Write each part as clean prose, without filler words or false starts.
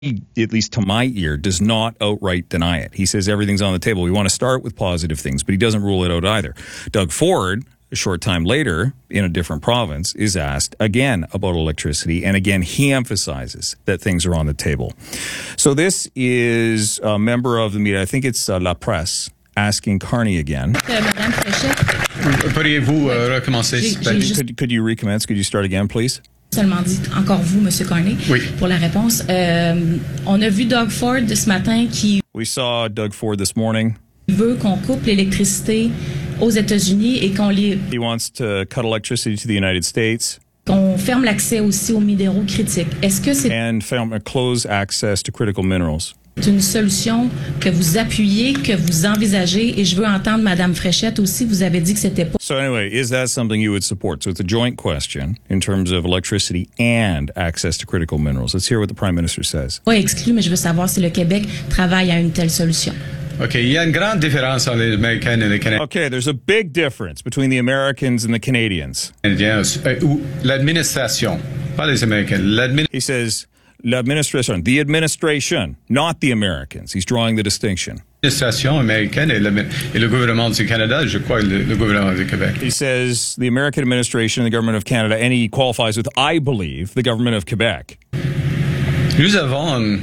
at least to my ear, does not outright deny it. He says everything's on the table. We want to start with positive things, but he doesn't rule it out either. Doug Ford, a short time later, in a different province, is asked again about electricity, and again he emphasizes that things are on the table. So this is a member of the media, I think it's La Presse, asking Carney again. Madame Fréchette. Pourriez-vous recommencer? Could you recommence? Could you start again, please? Seulement dit encore vous, Monsieur Carney, oui. Pour la réponse. On a vu Doug Ford ce matin qui We saw Doug Ford this morning. Veut qu'on coupe l'électricité aux États-Unis et He wants to cut electricity to the United States. Qu'on ferme l'accès aussi aux minéraux critiques. Est-ce que c'est and close access to critical minerals. Une solution que vous appuyez, que vous envisagez, et je veux entendre Madame Fréchette aussi, vous avez dit que c'était pas... So anyway, is that something you would support? So it's a joint question in terms of electricity and access to critical minerals. Let's hear what the Prime Minister says. Pas exclu, mais je veux savoir si le Québec travaille à une telle solution. OK, il y a une grande différence entre les Américains et les Canadiens. Okay, there's a big difference between the Americans and the Canadians. L'administration, pas les Américains. He says... L'administration, the administration, not the Americans. He's drawing the distinction. L'administration américaine et le gouvernement du Canada, je crois, le gouvernement du Québec. He says the American administration and the government of Canada, and he qualifies with, I believe, the government of Quebec. Nous avons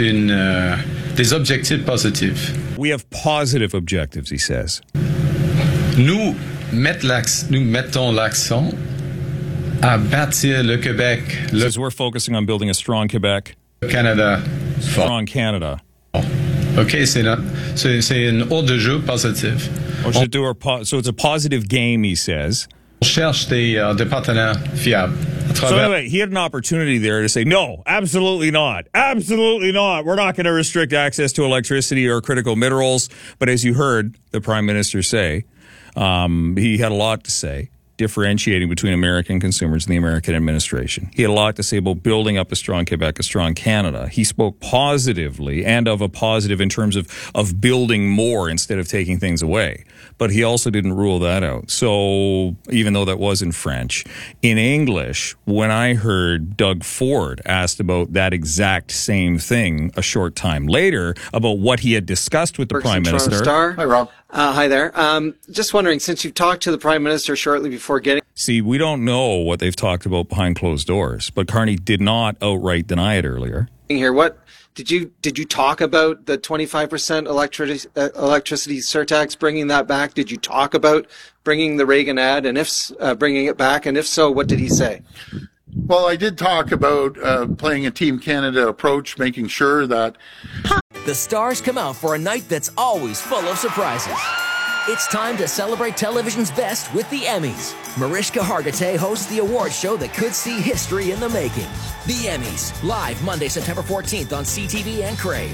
des objectifs positifs. We have positive objectives, he says. Nous mettons l'accent à bâtir le Québec. Says we're focusing on building a strong Quebec. Canada. Strong Canada. OK, c'est une ordre de jeu positif. So it's a positive game, he says. On cherche des partenaires fiables. So anyway, he had an opportunity there to say, no, absolutely not. Absolutely not. We're not going to restrict access to electricity or critical minerals. But as you heard the Prime Minister say, he had a lot to say, differentiating between American consumers and the American administration. He had a lot to say about building up a strong Quebec, a strong Canada. He spoke positively and of a positive in terms of building more instead of taking things away. But he also didn't rule that out. So even though that was in French, in English, when I heard Doug Ford asked about that exact same thing a short time later about what he had discussed with the Prime Minister. Star. Hi, Rob. Hi there. Just wondering, since you've talked to the Prime Minister shortly before getting... See, we don't know what they've talked about behind closed doors, but Carney did not outright deny it earlier. Here, what did you talk about the 25% electricity surtax, bringing that back? Did you talk about bringing the Reagan ad, and bringing it back? And if so, what did he say? Well, I did talk about playing a Team Canada approach, making sure that... The stars come out for a night that's always full of surprises. It's time to celebrate television's best with the Emmys. Mariska Hargitay hosts the award show that could see history in the making. The Emmys, live Monday, September 14th on CTV and Crave.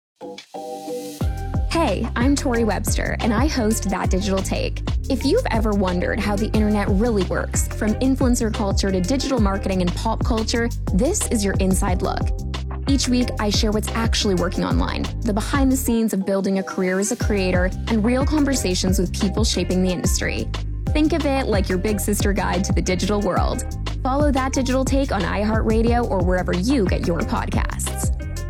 Hey, I'm Tori Webster, and I host That Digital Take. If you've ever wondered how the internet really works, from influencer culture to digital marketing and pop culture, this is your inside look. Each week, I share what's actually working online, the behind the scenes of building a career as a creator, and real conversations with people shaping the industry. Think of it like your big sister guide to the digital world. Follow That Digital Take on iHeartRadio or wherever you get your podcasts.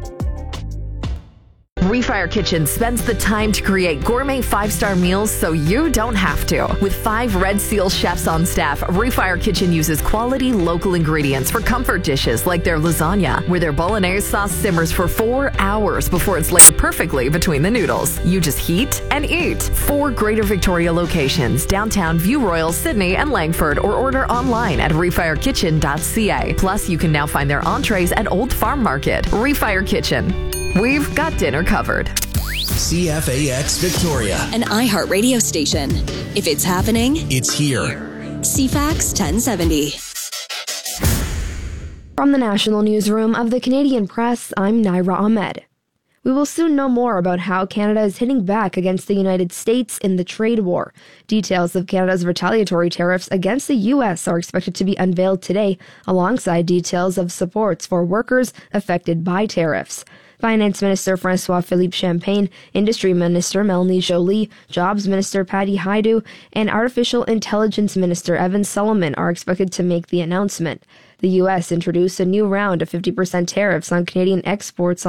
Refire Kitchen spends the time to create gourmet 5-star meals so you don't have to. With 5 Red Seal chefs on staff, Refire Kitchen uses quality local ingredients for comfort dishes like their lasagna, where their bolognese sauce simmers for 4 hours before it's laid perfectly between the noodles. You just heat and eat. 4 Greater Victoria locations, downtown, View Royal, Sydney, and Langford, or order online at refirekitchen.ca. Plus, you can now find their entrees at Old Farm Market. Refire Kitchen. We've got dinner covered. CFAX Victoria, an iHeart radio station. If it's happening, it's here. CFAX 1070. From the National Newsroom of the Canadian Press, I'm Naira Ahmed. We will soon know more about how Canada is hitting back against the United States in the trade war. Details of Canada's retaliatory tariffs against the U.S. are expected to be unveiled today, alongside details of supports for workers affected by tariffs. Finance Minister Francois-Philippe Champagne, Industry Minister Melanie Joly, Jobs Minister Patty Hajdu, and Artificial Intelligence Minister Evan Solomon are expected to make the announcement. The U.S. introduced a new round of 50% tariffs on Canadian exports